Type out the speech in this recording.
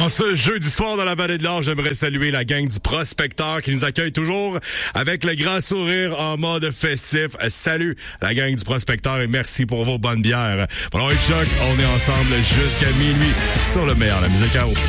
En ce jeudi soir dans la Vallée de l'Or, j'aimerais saluer la gang du Prospecteur qui nous accueille toujours avec le grand sourire en mode festif. Salut la gang du Prospecteur et merci pour vos bonnes bières. Bon, Choc, on est ensemble jusqu'à minuit sur le meilleur, la musique à eau.